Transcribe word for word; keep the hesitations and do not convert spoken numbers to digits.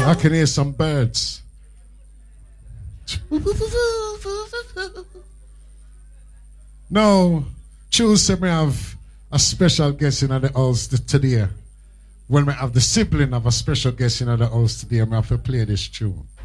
I can hear some birds. No, Tuesday me have a special guest in the house today. When we have the sibling of a special guest in the house today, I have to play this tune.